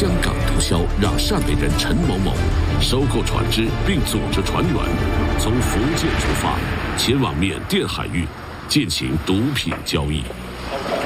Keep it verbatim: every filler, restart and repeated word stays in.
香港毒枭让汕北人陈某某收购船只，并组织船员从福建出发，前往缅甸海域进行毒品交易。